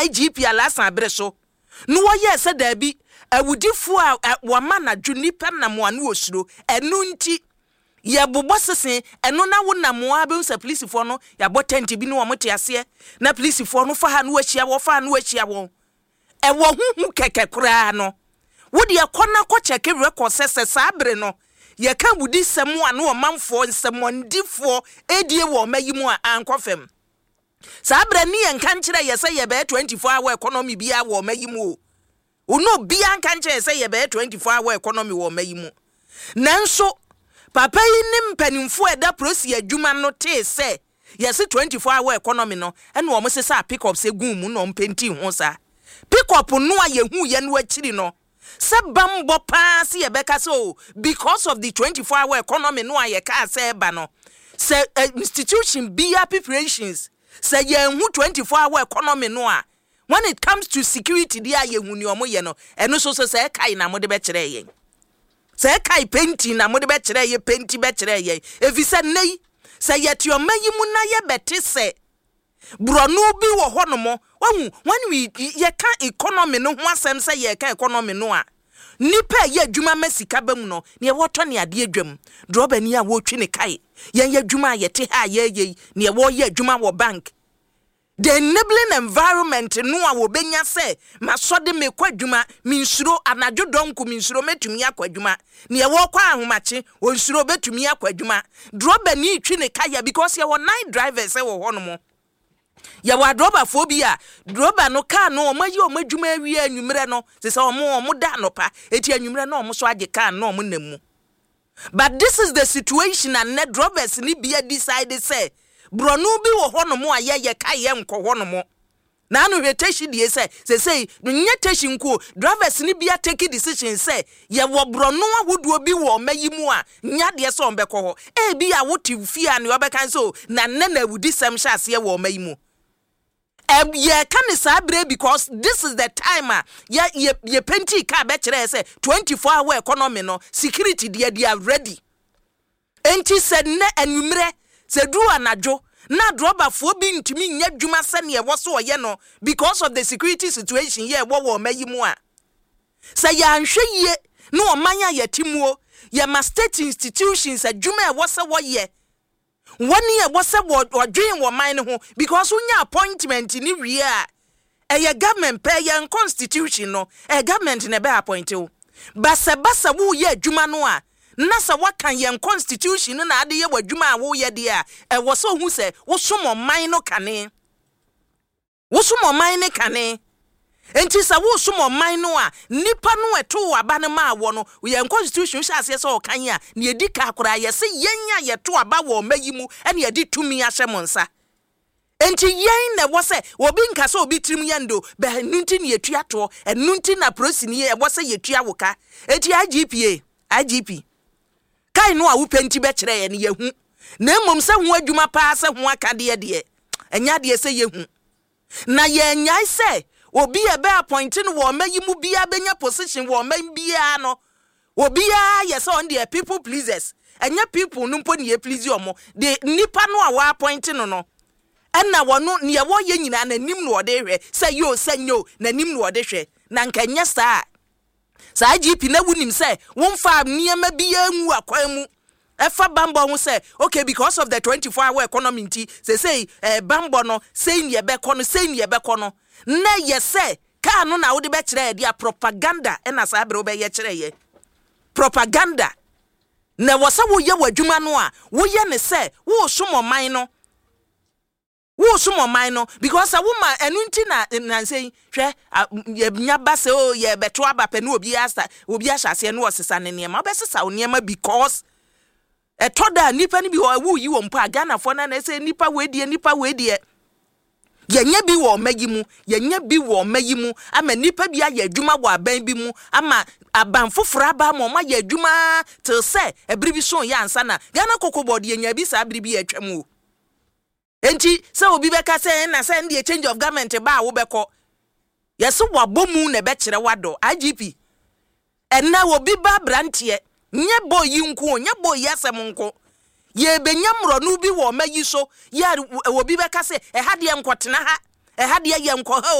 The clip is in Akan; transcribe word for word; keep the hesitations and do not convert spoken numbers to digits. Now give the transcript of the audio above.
I G P alasa abreso no woye se da bi awudifo a wama na dwunipa na moanu osuro enu nti ye bobo sesen eno na wona moa be unsa police fo no ya botenti bi no omote ase na police fo no fa ha no ahia wo fa no ahia wo e wo huhu keke kura no wo de akona ko check record sese sabre no ye ka budi semu anu omanfo nsemondifo edie wo mayimu a ankofem sabre ni en kan kire ye se ye be twenty-four hour economy bia wo mayimu o no bia kan kire se ye be twenty-four hour economy wo mayimu nanso papa yi ni mpanimfo eda prosi adwuma no te se ye se twenty-four hour economy no ene wo mo se sa pick up se gun mu no mpenti ho sa pick up no a ye hu ye no akiri no se bambo pass ye beka so because of the twenty-four hour economy no a ye ka se ba no se uh, institution bia preparations se ye hu twenty-four hour economy no a when it comes to security dia ye hu ni omo ye no eno so so se kai na mo de be kire ye se kai penti na mo de be kire ye penti be kire ye efise nei se ye ti omayimu na ye beti se bronu bi wo honomo wahu when we ye ka economy no ho asem se ye ka economy no a nipa ye adwuma masika bam no ne woto ne ade adwam droba ni a wo twi ne kai ye ye adwuma ye te ha ye ye ne wo ye adwuma wo bank the enabling environment no a wo benya se masode me kwadwuma minsuro anadwo donku minsuro metumi akwadwuma ne wo kwa ahomache onsuro betumi akwadwuma droba ni twi ne kai because ye wo nine drivers e wo honomo ya wa droba phobia droba no car no omayi omadwuma awie anwumre no se se omo omo da no pa eti anwumre no omo so age car no omo namu but this is the situation and net drivers ni bia decide say bronu bi wo hono mo aye ye kai ye nko hono mo na anu hweteshi die say se say nye teshi nko drivers ni bia take decision say ye wo bronu ahodo bi wo mayimu a nya de so ombekọ ho e bi a wo tifie a ne obekan so na nne na wudi sem sha ase ye wo mayimu. Um, yeah, can sabre because this is the time uh, yeah, ye, ye penti ka be kire say twenty-four hour economy no security they they are ready. Enti said ne enwumre se du anadwo na droba fo bi ntimi nya dwuma se ne wo so ye no because of the security situation here wo wo mayimu a say ya nhwe ye no omanya ye timuo ye ma state institutions adwuma e wo se wo ye one year was a word or dream or mine home because when your appointment in every year a government pay your constitution no a government in a bear appoint you. Basa basa woo ye jumanoa. Nasa what can your constitution and idea what juma woo ye dear a was so who say was some more minor cane was some more minor cane. Enti sa wo sumo man no a nipa no eto aba ne ma wo no we constitution sha ase so kanya ne edi ka akora ye se yenya ye to aba wo mayimu ene ye di tumi ahye monsa enti yen na wo se obi nka se obi tirim yendo be nunti ne etua to enunti na prosi ne ye wo se ye tua woka enti I G P A I G P kai no a wo penti be kire ye ne ye hu na mmom se ho adwuma pa se ho akade de enya de se ye hu na ye nyai se obi ebe appointing wo mayimu bia benya position wo man bia no obi a yes on the people pleasers enya people no mpo ne please omo de nipa no a wa appointing no no enna wo no ne wo ye nyina na nim no ode hwe say yo sanyo na nim no ode hwe na nka nya saa saa I G P na wunim say won fa niema bia nwu akwan mu efa bambo ho say okay because of the twenty-four hour economy nti say say eh, bambo no say ne be kono say ne be kono na yese ka no na wo de be kire dia propaganda e na sa abre wo be ye kire ye propaganda na wo sa wo ye wadwuma no a wo ye ne se wo somo man no wo somo man no because a woman enu nti na na say hwe ye nya ba se o ye beto aba pe no obi asa obi ahase no osesa ne ne ma obesesa wo ne ma because e toda nipa ni bi wo yi wo mpo agana fo na na say nipa we die nipa we die yenya bi wo mayimu yenya bi wo mayimu ama nipa bi aye adwuma wo aban bi mu ama aban foforo aba ma ma ye adwuma till say ebribi so ya ansa na Ghana kokobod yenya bi sa ebribi atwam o enti say obi beka say na say ndie change of government ba wo beko yeso wabomu na be kire wado I G P enna obi ba brantie nye boy nko nye boy yasem nko ye benyamro no bi wo mayi so ya obi beka se e ha de nkotena ha e ha de ye nko ha